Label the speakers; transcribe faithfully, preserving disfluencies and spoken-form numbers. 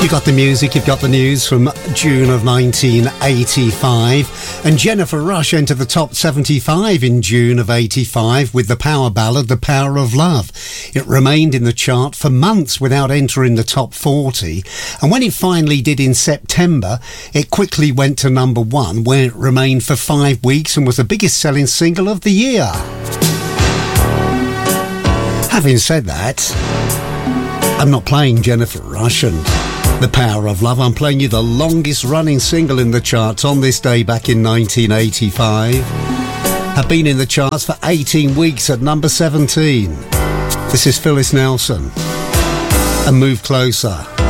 Speaker 1: You got the music, you've got the news from June of nineteen eighty-five. And Jennifer Rush entered the top seventy-five in June of eighty-five with the power ballad The Power of Love. It remained in the chart for months without entering the top forty. And when it finally did in September, it quickly went to number one, where it remained for five weeks and was the biggest selling single of the year. Having said that, I'm not playing Jennifer Rush and The Power of Love. I'm playing you the longest running single in the charts on this day back in nineteen eighty-five. Have been in the charts for eighteen weeks at number seventeen. This is Phyllis Nelson and Move Closer.